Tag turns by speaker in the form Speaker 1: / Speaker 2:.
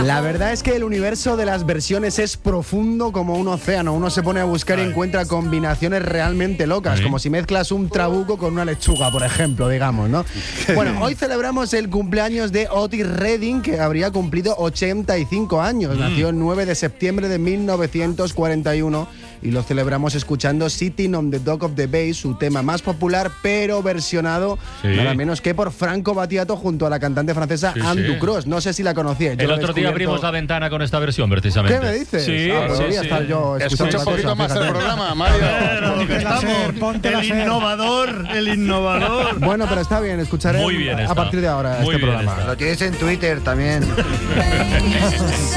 Speaker 1: La verdad es que el universo de las versiones es profundo como un océano. Uno se pone a buscar y encuentra combinaciones realmente locas, como si mezclas un trabuco con una lechuga, por ejemplo, digamos, ¿no? Bueno, hoy celebramos el cumpleaños de Otis Redding, que habría cumplido 85 años. Nació el 9 de septiembre de 1941 y lo celebramos escuchando Sitting on the Dock of the Bay, su tema más popular, pero versionado nada menos que por Franco Battiato junto a la cantante francesa Anne Ducros. No sé si la conocíais.
Speaker 2: El otro día abrimos la ventana con esta versión, precisamente.
Speaker 1: ¿Qué me dices?
Speaker 2: Sí,
Speaker 1: podría estar yo
Speaker 3: escucha un poquito más el programa, Mario.
Speaker 4: El innovador.
Speaker 1: Bueno, pero está bien, escucharé
Speaker 2: Muy bien
Speaker 1: a partir de ahora
Speaker 2: Muy
Speaker 1: este
Speaker 2: bien
Speaker 1: programa.
Speaker 2: está.
Speaker 5: Lo tienes en Twitter también.